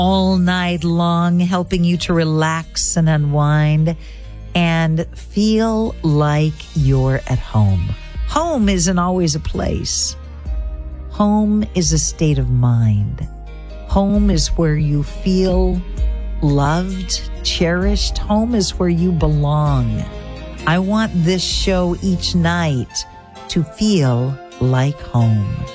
all night long, helping you to relax and unwind and feel like you're at home. Home isn't always a place. Home is a state of mind. Home is where you feel loved, cherished. Home is where you belong. I want this show each night to feel like home.